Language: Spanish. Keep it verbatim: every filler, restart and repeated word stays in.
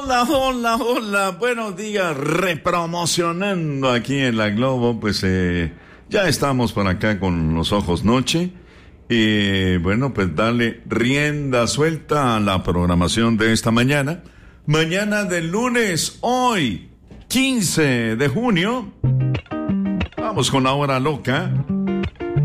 Hola, hola, hola, buenos días, repromocionando aquí en la Globo, pues eh, ya estamos por acá con los ojos noche, y bueno, pues darle rienda suelta a la programación de esta mañana, mañana del lunes, hoy, quince de junio, vamos con la hora loca,